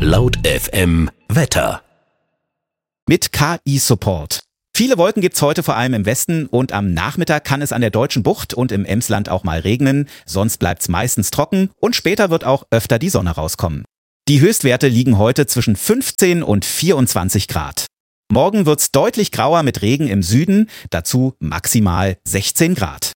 Laut FM Wetter. Mit KI-Support. Viele Wolken gibt's heute vor allem im Westen und am Nachmittag kann es an der Deutschen Bucht und im Emsland auch mal regnen, sonst bleibt's meistens trocken und später wird auch öfter die Sonne rauskommen. Die Höchstwerte liegen heute zwischen 15 und 24 Grad. Morgen wird's deutlich grauer mit Regen im Süden, dazu maximal 16 Grad.